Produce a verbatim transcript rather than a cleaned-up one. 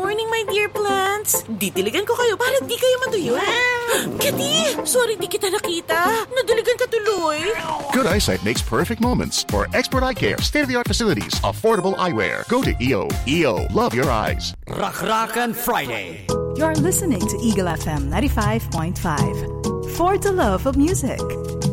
morning, my dear plants. Didiligan ko kayo para di kayo matuyo. Kitty! Sorry di kita nakita. Nadiligan ka tuloy. Good eyesight makes perfect moments. For expert eye care, state-of-the-art facilities, affordable eyewear. Go to E O. E O. Love your eyes. Rock-Rockin' Friday. You're listening to Eagle F M ninety-five point five. For the love of music.